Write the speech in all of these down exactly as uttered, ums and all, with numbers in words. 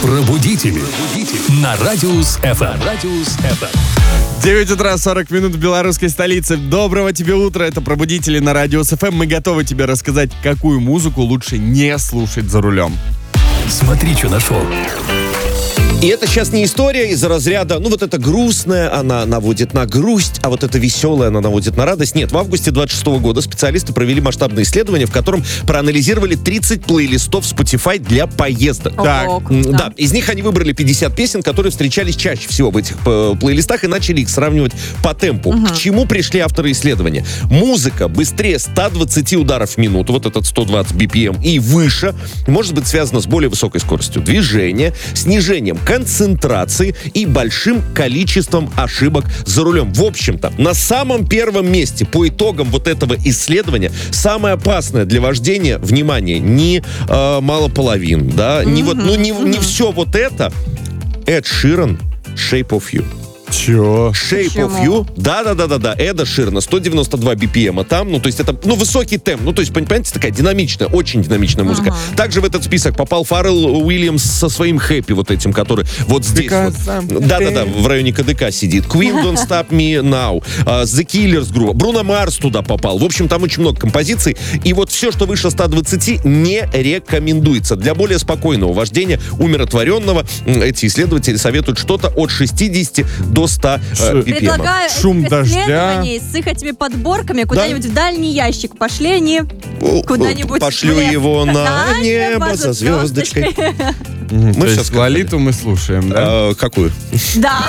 Пробудители. На Радиус эф эм. Радиус эф эм. девять утра, сорок минут в белорусской столице. Доброго тебе утра, это Пробудители на Радиус эф эм. Мы готовы тебе рассказать, какую музыку лучше не слушать за рулем. Смотри, что нашел. И это сейчас не история из-за разряда, ну вот это грустная, она наводит на грусть, а вот это веселая, она наводит на радость. Нет, в августе двадцать шестого года специалисты провели масштабное исследование, в котором проанализировали тридцать плейлистов Spotify для поездок. О, Так, круто. да, из них они выбрали пятьдесят песен, которые встречались чаще всего в этих э, плейлистах, и начали их сравнивать по темпу. Угу. К чему пришли авторы исследования? Музыка быстрее ста двадцати ударов в минуту, вот этот сто двадцать би пи эм, и выше, может быть связана с более высокой скоростью движения, снижением концентрации и большим количеством ошибок за рулем. В общем-то, на самом первом месте по итогам вот этого исследования самое опасное для вождения, внимание, не э, мало половин, да, не вот, ну не, не все вот это. Эд Ширан, Shape of You. Чё? Shape Почему? of You. Да-да-да-да-да. Эда Ширана. сто девяносто два би пи эм там. Ну, то есть это, ну, высокий темп. Ну, то есть, понимаете, такая динамичная, очень динамичная музыка. Ага. Также в этот список попал Фаррелл Уильямс со своим хэппи вот этим, который вот здесь вот. Да-да-да, в районе КДК сидит. Queen Don't Stop Me Now. Uh, The Killers группа. Бруно Марс туда попал. В общем, там очень много композиций. И вот все, что выше ста двадцати, не рекомендуется. Для более спокойного вождения, умиротворенного, эти исследователи советуют что-то от шестидесяти до ста Ш- би пи эм. Предлагаю Шум этих дождя. исследований с их этими подборками куда-нибудь в дальний ящик. Пошли они куда-нибудь. Пошлю в лес. его на небо за звездочкой. Мы Мы То всё есть Лолиту мы слушаем, да? А, какую? Да.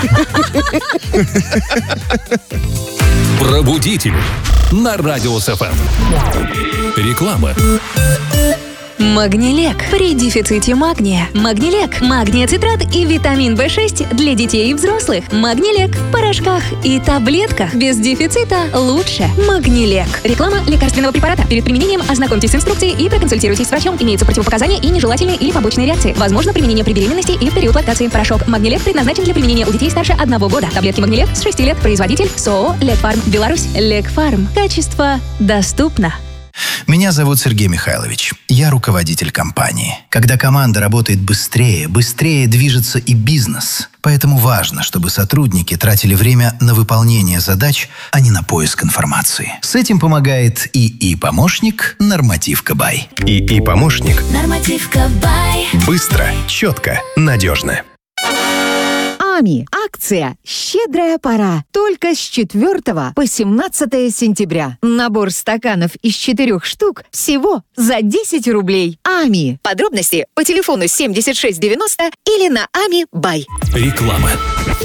Пробудители. На Радиус эф эм. Реклама. Магнилек. При дефиците магния. Магнилек. Магния цитрат и витамин бэ шесть для детей и взрослых. Магнилек. В порошках и таблетках. Без дефицита лучше. Магнилек. Реклама лекарственного препарата. Перед применением ознакомьтесь с инструкцией и проконсультируйтесь с врачом. Имеются противопоказания и нежелательные или побочные реакции. Возможно применение при беременности и в период лактации. Порошок Магнилек предназначен для применения у детей старше одного года. Таблетки Магнилек с шести лет. Производитель СОО Лекфарм Беларусь. Лекфарм. Качество доступно. Меня зовут Сергей Михайлович. Я руководитель компании. Когда команда работает быстрее, быстрее движется и бизнес. Поэтому важно, чтобы сотрудники тратили время на выполнение задач, а не на поиск информации. С этим помогает ИИ-помощник «Нормативка Бай». ИИ-помощник. Нормативка Бай. Быстро, четко, надежно. АМИ. Акция «Щедрая пора». Только с четвёртого по семнадцатое сентября. Набор стаканов из четырех штук всего за десять рублей. АМИ. Подробности по телефону семьдесят шесть девяносто или на ами бай. Реклама.